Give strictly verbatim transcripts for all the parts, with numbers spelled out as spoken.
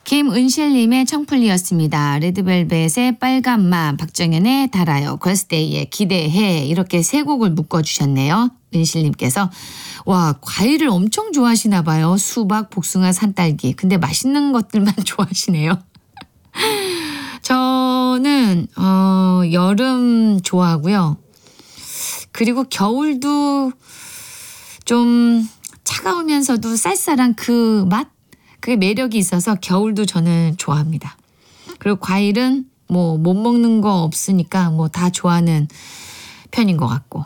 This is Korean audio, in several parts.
김은실님의 청플리였습니다. 레드벨벳의 빨간맛, 박정현의 달아요, 걸스데이의 기대해, 이렇게 세 곡을 묶어주셨네요. 은실님께서. 와, 과일을 엄청 좋아하시나 봐요. 수박, 복숭아, 산딸기. 근데 맛있는 것들만 좋아하시네요. 저는 어, 여름 좋아하고요. 그리고 겨울도 좀 차가우면서도 쌀쌀한 그 맛? 그게 매력이 있어서 겨울도 저는 좋아합니다. 그리고 과일은 뭐 못 먹는 거 없으니까 뭐 다 좋아하는 편인 것 같고.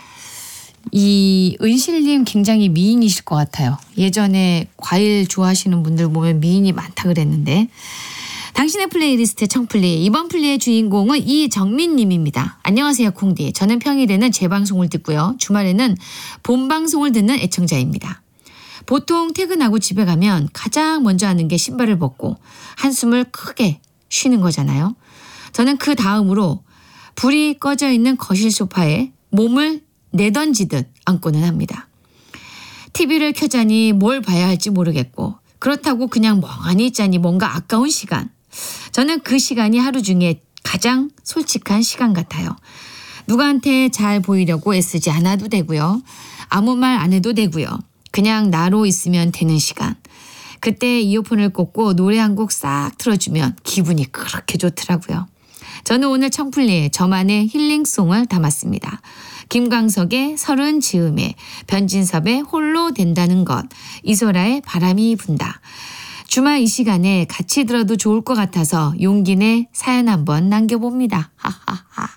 이 은실님 굉장히 미인이실 것 같아요. 예전에 과일 좋아하시는 분들 보면 미인이 많다 그랬는데. 당신의 플레이리스트 청플리, 이번 플리의 주인공은 이정민님입니다. 안녕하세요 콩디. 저는 평일에는 재방송을 듣고요. 주말에는 본방송을 듣는 애청자입니다. 보통 퇴근하고 집에 가면 가장 먼저 하는 게 신발을 벗고 한숨을 크게 쉬는 거잖아요. 저는 그 다음으로 불이 꺼져 있는 거실 소파에 몸을 내던지듯 앉고는 합니다. 티비를 켜자니 뭘 봐야 할지 모르겠고 그렇다고 그냥 멍하니 있자니 뭔가 아까운 시간. 저는 그 시간이 하루 중에 가장 솔직한 시간 같아요. 누구한테 잘 보이려고 애쓰지 않아도 되고요. 아무 말 안 해도 되고요. 그냥 나로 있으면 되는 시간. 그때 이어폰을 꽂고 노래 한 곡 싹 틀어주면 기분이 그렇게 좋더라고요. 저는 오늘 청플리에 저만의 힐링송을 담았습니다. 김광석의 서른 즈음에, 변진섭의 홀로 된다는 것, 이소라의 바람이 분다. 주말 이 시간에 같이 들어도 좋을 것 같아서 용기 내 사연 한번 남겨봅니다. 하하하.